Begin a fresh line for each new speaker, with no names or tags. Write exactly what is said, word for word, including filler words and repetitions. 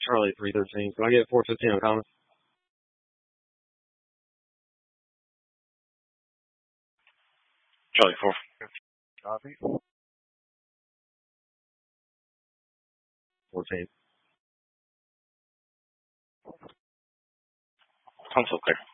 Charlie three thirteen. Can I get four fifteen on Thomas? Charlie four. Copy. fourteen. Console clear.